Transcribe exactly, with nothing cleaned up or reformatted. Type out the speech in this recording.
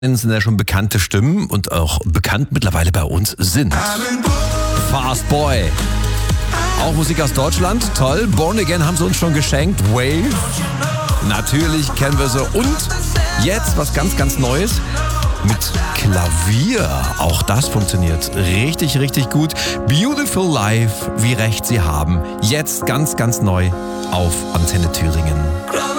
sind ja schon bekannte Stimmen und auch bekannt mittlerweile bei uns sind. Fast Boy. Auch Musik aus Deutschland, toll. Born Again haben sie uns schon geschenkt. Wave. Natürlich kennen wir sie. Und jetzt was ganz, ganz Neues mit Klavier. Auch das funktioniert richtig, richtig gut. Beautiful Life, wie recht sie haben. Jetzt ganz, ganz neu auf Antenne Thüringen.